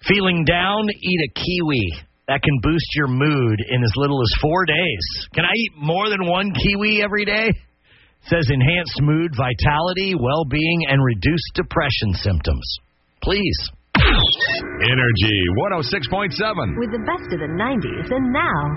Feeling down? Eat a kiwi. That can boost your mood in as little as 4 days. Can I eat more than one kiwi every day? It says enhanced mood, vitality, well-being, and reduced depression symptoms. Please. Energy 106.7. With the best of the 90s and now.